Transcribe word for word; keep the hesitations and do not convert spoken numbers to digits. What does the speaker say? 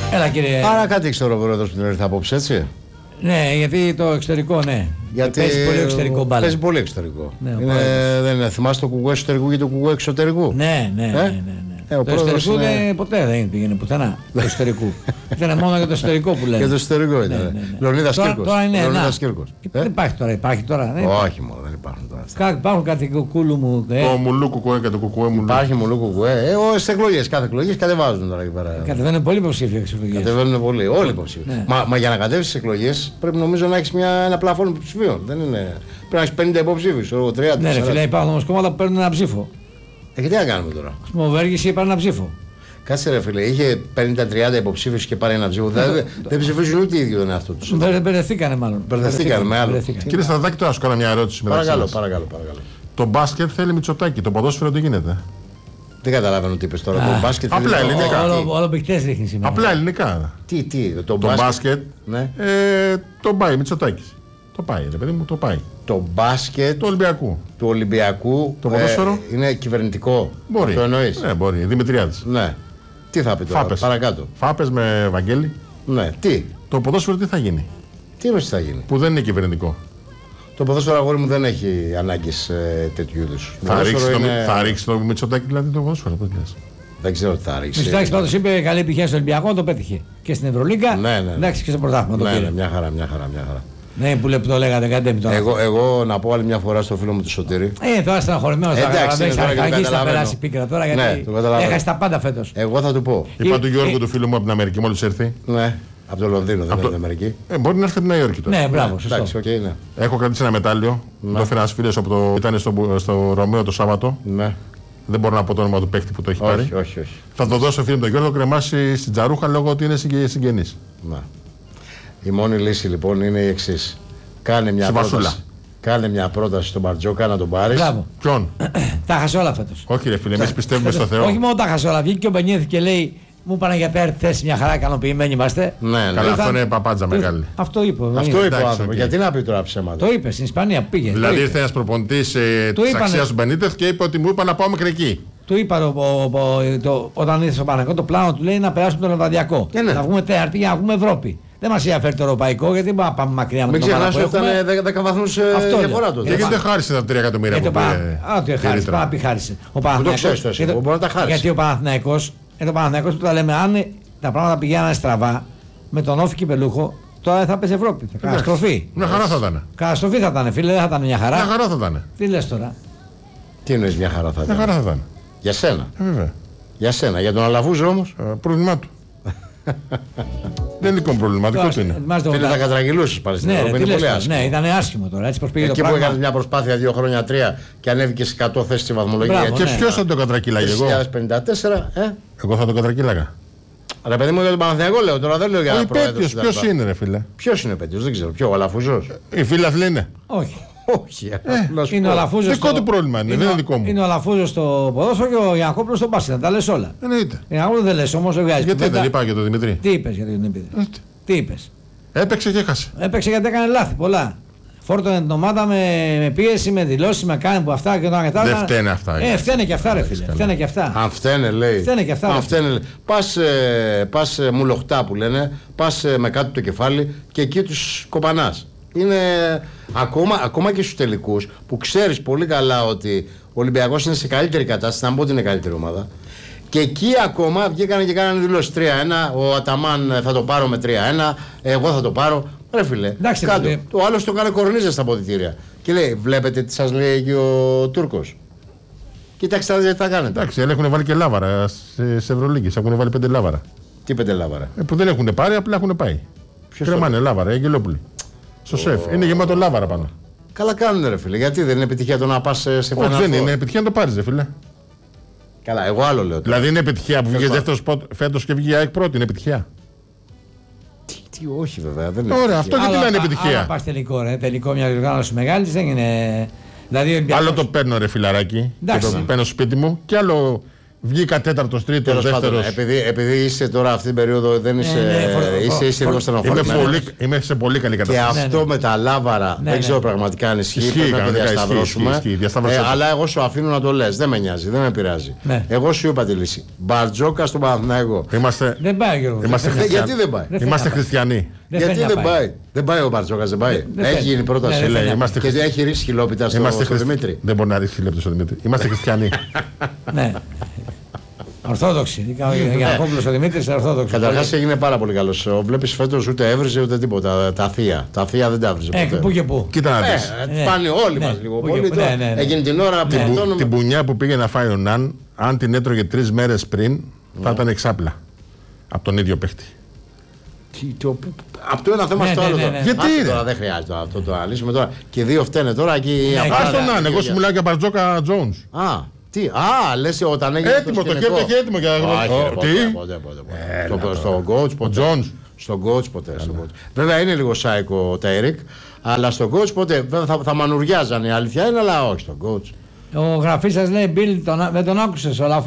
Έλα κύριε. Άρα κάτι ήξερε ο πρόεδρος που την έρθει απόψε, έτσι. Ναι, γιατί το εξωτερικό, ναι. Γιατί παίζει πολύ εξωτερικό μπάλα. Παίζει πολύ εξωτερικό. Ναι, είναι, δεν είναι, θυμάστε το κουκουέ εσωτερικού και το κουκουέ εξωτερικού. Ναι, ναι, ε? ναι, ναι, ναι. Ε, το εσωτερικό είναι... δεν, ποτέ δεν πήγαινε πουθενά. Το εσωτερικού. Ήταν μόνο για το εσωτερικό που λένε. Για το εσωτερικό ήταν. Ναι, ναι, ναι. Λεωνίδας Κύρκος. Τώρα είναι ένα. Ε? Δεν υπάρχει τώρα, υπάρχει τώρα. Ναι. Όχι μόνο, δεν υπάρχουν τώρα. Κα, υπάρχουν κάτι κουκούλου μου. Ε. Το μουλού κουκουέ και το κουκουέ μου. Υπάρχει μουλού κουκουέ. Ε, στι εκλογές, κάθε εκλογές κατεβάζουν τώρα εκεί πέρα. Κατεβαίνουν πολύ υποψήφια εκλογές. Κατεβαίνουν πολύ, όλοι υποψήφοι. Ναι. Μα, μα για να κατέβει στι εκλογές πρέπει νομίζω να έχει ένα πλαφόν υποψηφίων. Δεν είναι. Πρέπει να έχει πενήντα υποψήφιους, τριάντα. Ναι, ρε φίλε, υπάρχουν όμως κόμματα που παίρνουν ένα ψήφο. Ε, και τι να κάνουμε τώρα. Σμοβέργηση είπαν ένα ψήφο. Κάτσε ρε φίλε, είχε πενήντα τριάντα υποψήφιους και πάρει ένα ψήφο. Δεν, δεν ψηφίζουν ούτε οι ίδιοι τον εαυτό τους. Μπερδευτήκανε μάλλον. Μπερδευτήκανε με άλλο. Κύριε Σταδάκη, τώρα σου κάνω μια ερώτηση. Παρακαλώ, παρακαλώ, παρακαλώ. Το μπάσκετ θέλει Μητσοτάκη, το ποδόσφαιρο τι γίνεται. Δεν καταλαβαίνω τι είπες τώρα. Το μπάσκετ απλά ελληνικά. Όλο παιχτές ρίχνει σήμερα. Απλά ελληνικά. Τι, τι, το μπάσκετ. Το πάει Μητσοτάκης. Το πάει, ρε παιδί μου, το πάει. Το μπάσκετ του Ολυμπιακού. Του Ολυμπιακού. Το ποδόσφαιρο. Ε, είναι κυβερνητικό. Μπορεί. Το εννοείς. Ναι, μπορεί. Δημητριάδης. Ναι. Τι θα πει τώρα, Φάπες. παρακάτω. Φάπες με Βαγγέλη. Ναι, τι. Το ποδόσφαιρο τι θα γίνει. Τι εννοείς τι θα γίνει. Που δεν είναι κυβερνητικό. Το ποδόσφαιρο, αγόρι μου, δεν έχει ανάγκες ε, τέτοιου είδους. Θα ρίξει είναι... το, ρίξει το Μητσοτάκη δηλαδή το ποδόσφαιρο. Πώς λες. Δεν ξέρω τι θα ρίξει. Ο Μητσοτάκης πάντως είπε καλή επιτυχία στο Ολυμπιακό, το πέτυχε. Και στην Ευρωλίγκα. Ναι, ναι, ναι. Εντάξει, και στο πρωτάθλημα το ναι, πήρε. Ναι, μια χαρά, μια χαρά, μια χαρά. Ναι, που λεπτό λέγατε κάτι με τον εγώ, εγώ να πω άλλη μια φορά στο φίλο μου του Σωτήρη. Ε, τώρα στεναχωρημένος θα καταλαβαίνεις, θα περάσει πίκρα τώρα γιατί ναι, έχασε τα πάντα φέτος. Εγώ θα του πω. Είπα του Γιώργου του φίλου μου από την Αμερική μόλις έρθει. Ναι, από το Λονδίνο, δεν είναι την Αμερική. Ε, μπορεί να έρθει από τη Νέα Υόρκη τώρα. Ναι, μπράβο, σωστό. Εντάξει, okay, ναι. Έχω κρατήσει ένα μετάλλιο. Ναι. Το έφερα ένας φίλος από το. Ήταν στο, στο Ρωμαίο το Σάββατο. Ναι. Δεν μπορώ να πω το όνομα του παίκτη που το έχει όχι, πάρει. Όχι, όχι. Θα το δώσω φίλο μου τον Γιώργο, το κρεμάσει στην τζαρούχα λόγω ότι είναι συγγενής. Ναι. Η μόνη λύση λοιπόν είναι η εξής. Κάνε μια, πρόταση, κάνε μια πρόταση στον Μπαρτζόκα να τον πάρει. Μπράβο. Ποιον? Τα χασε όλα φέτος. Όχι, ρε φίλε, εμείς πιστεύουμε στο Θεό. Όχι μόνο τα χασε όλα. Βγήκε και ο Μπενιέθη και λέει: μου είπαν για πέρα θέση μια χαρά, ικανοποιημένοι είμαστε. Ναι, ναι. Καλά, αυτό είναι παπάντζα μεγάλη. Αυτό είπε. Αυτό είπε ο άνθρωπος. Γιατί να πει τώρα ψέματα. Το είπε στην Ισπανία που πήγε. Δηλαδή ήρθε ένας προπονητής της αξίας του Μπενίτεθ και είπε ότι μου είπαν να πάω μέχρι εκεί. Του είπα όταν ήρθε στο Παναγικό το πλάνο του λέει να περάσουμε το Λεβαδιακό. Να βγούμε τέταρτη για να βγούμε Ευρώπη. Δεν μας ενδιαφέρει το ευρωπαϊκό γιατί μπορούμε να πάμε μακριά με το Παναγικό. Μην ξεχνάς ότι ήταν δέκα βαθμούς διαφορά τότε. Γιατί δεν χάρισε τα τρία εκατομμύρια που πήρε. Α, τι χάρισε, πάνω να πει χάρισε. Ο Παναθηναϊκός. Γιατί ο Παναθηναϊκός, το Παναθηναϊκός που τα λέμε, αν τα πράγματα πηγαίνανε στραβά με τον Όφη Κυπελούχο, τώρα θα παίζει Ευρώπη. Θα καταστροφή. Μια χαρά θα ήταν. Καταστροφή θα ήταν, φίλε, δεν θα ήταν μια χαρά. Μια χαρά θα ήταν. Τι λες τώρα. Τι εννοείς μια χαρά θα ήταν. Μια χαρά θα ήταν. Για σένα. Βέβαια. Για σένα. Για τον Αλαφούζο όμως. Πρόβλημά του. Δεν είναι προβληματικό του είναι. Φίλε, θα κατραγγυλώσεις πάλι στην Ευρώπη. Είναι πολύ άσχημο. Ναι, ήταν άσχημο τώρα. Έτσι πως πήγε το πράγμα. Εκεί που έκανες μια προσπάθεια δύο χρόνια, τρία και ανέβηκε σε εκατό θέσεις στη βαθμολογία. Και ποιος θα το κατρακύλαγε εγώ. δύο χιλιάδες πενήντα τέσσερα, ε. Εγώ θα το κατρακύλαγα. Ρε παιδί μου για τον Παναθηναϊκό λέω τώρα, δεν λέω για να πρόεδρος. Ποιος είναι ρε φίλε. Ποιος είναι ο Πέτιος, δεν ξέρω. Ποιο, ο Αλαφούζος. Οι φίλαθλοι είναι. Όχι. Όχι. Ε, είναι ο Αλαφούζος. Δικό του πρόβλημα είναι, δεν είναι δικό μου. Είναι ο Αλαφούζος στο ποδόσφαιρο και ο Γιαννακόπουλος στο μπάσκετ. Τα λες όλα. Εννοείται. Γιαννακόπουλος δεν λες όμως, βγάζει. Γιατί δεν είπα για τον Δημητρή. Τι είπες για τον Δημητρή. Τι είπες. Έπαιξε και έχασε. Έπαιξε γιατί έκανε λάθη πολλά. Φόρτωνε την ομάδα με, με πίεση, με δηλώσεις, με κάνει που αυτά και όταν μετά. Δεν φταίνε αυτά. Ε, φταίνε και αυτά, ρε φίλε. Φταίνε και αυτά. Αν φταίνε, λέει. Φταίνε και αυτά. Αν φταίνε, πας, ε, πας ε, μουλοχτά που λένε, πας ε, με κάτω το κεφάλι και εκεί τους κοπανάς. Είναι ακόμα, ακόμα και στους τελικούς που ξέρεις πολύ καλά ότι ο Ολυμπιακός είναι σε καλύτερη κατάσταση, να μην πω ότι είναι καλύτερη ομάδα. Και εκεί ακόμα βγήκανε και κάνανε δηλώσεις τρία ένα. Ο Αταμάν θα το πάρω με τρία ένα. Εγώ θα το πάρω. Ρε φίλε, εντάξει, κάτω. φίλε. Ο άλλος το κάνει κορνίζα στα αποδυτήρια. Και λέει, βλέπετε τι σας λέει και ο Τούρκος. Κοιτάξτε τι θα κάνετε. Εντάξει, έχουν βάλει και λάβαρα σε Ευρωλίγκες. Έχουν βάλει πέντε λάβαρα. Τι πέντε λάβαρα. Ε, που δεν έχουν πάρει, απλά έχουν πάει. Ποιος κρεμάνε το... λάβαρα, Αγγελόπουλοι. Στο oh. σεφ. Είναι γεμάτο λάβαρα πάνω. Καλά κάνουν ρε φίλε. Γιατί δεν είναι επιτυχία το να πας σε φανάρι. Όχι, δεν είναι επιτυχία να το πάρεις, ρε φίλε. Καλά, εγώ άλλο λέω. Δηλαδή είναι επιτυχία που βγήκε δεύτερος φέτος και βγήκε η ΑΕΚ πρώτη, είναι επιτυχία. Τι, τι όχι βέβαια, δεν είναι. Ωραία, αυτό γιατί δεν είναι επιτυχία. Αν πας τελικό, ρε, τελικό μια διοργάνωση μεγάλη δεν είναι. Δηλαδή, άλλο το παίρνω ρε φιλαράκι και το παίρνω στο σπίτι μου και άλλο Βγήκα τέταρτος, τρίτος, δεύτερος. Επειδή, επειδή είσαι τώρα αυτή την περίοδο, δεν είσαι, ναι, ναι, είσαι, είσαι λίγο στενοχωρημένος. Είμαι, είμαι σε πολύ καλή κατάσταση. Και αυτό ναι, ναι. με τα λάβαρα ναι, δεν ξέρω ναι. πραγματικά αν ισχύει. Ισχύει, πρέπει να το διασταυρώσουμε. Ε, αλλά εγώ σου αφήνω να το λες. Δεν με νοιάζει, δεν με πειράζει. Ναι. Εγώ σου είπα τη λύση. Μπαρτζόκα στον Παναθηναϊκό. Είμαστε... Δεν πάει, Γιώργο. Γιατί δεν πάει. Είμαστε χριστιανοί. Γιατί δεν πάει. Δεν πάει ο Μπαρτζόκα, δεν πάει. Έχει γίνει πρόταση. Και έχει ρίξει χιλόπιτα στο Δημήτρη. Δεν μπορεί να ρίξει χιλόπιτα στο Δημήτρη. Είμαστε χριστιανοί. Ναι. Ορθόδοξη. Για να πω ο Δημήτρης είναι ορθόδοξη. Καταρχάς έγινε πάρα πολύ καλός. Βλέπεις φέτος ούτε έβριζε ούτε τίποτα. Τα θεία. Τα θεία δεν τα έβριζε ποτέ. Ε, πού και πού. Κοίτα να δεις. Πάνε όλοι μας λίγο πολύ. Έγινε την ώρα που. Την πουνιά που πήγε να φάει ο Ναν, αν την έτρωγε τρεις μέρες πριν, θα ήταν εξάπλα. Από τον ίδιο παίχτη. Από το ένα θέμα στο άλλο. Γιατί τώρα δεν χρειάζεται αυτό το αναλύσουμε τώρα. Και δύο φταίνε τώρα εκεί. Ας τον Ναν, εγώ σου μιλάω για Μπαρτζόκα Τζόουνς. Α. Τι, α, λες όταν έγινε έτοιμο, το χέρι έχει έτοιμο για να γνωρίσει. Τι, στον coach ποτέ. Στον coach ποτέ. Βέβαια είναι λίγο σάικο ο Τέιρικ, αλλά στον coach ποτέ. Θα μανουριάζαν, η αλήθεια είναι, αλλά όχι στον coach. Ο γραφής σας λέει, Μπιλ, δεν τον άκουσες, ο